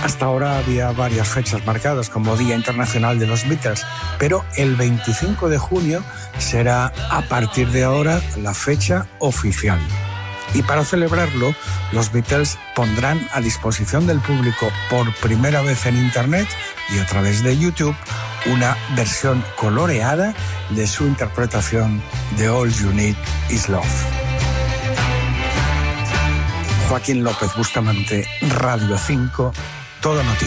Hasta ahora había varias fechas marcadas como Día Internacional de los Beatles, pero el 25 de junio será a partir de ahora la fecha oficial. Y para celebrarlo, los Beatles pondrán a disposición del público por primera vez en Internet y a través de YouTube una versión coloreada de su interpretación de All You Need Is Love. Joaquín López Bustamante, Radio 5, Todo Noticias.